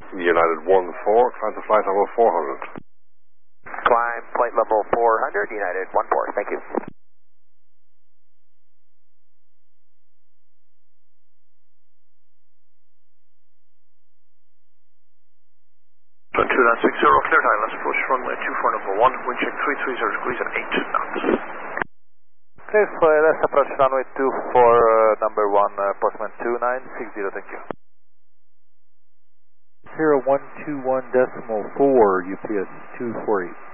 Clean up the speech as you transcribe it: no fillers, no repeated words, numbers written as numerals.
United 14, climb to flight level 400. Climb flight level 400, United 14, thank you. 2960, cleared islands, approach runway 24 number 1, wind check 330 degrees at 8 knots. Clear for let's approach runway 24 number 1, Postman 2960, thank you. 0121.4, UPS 248.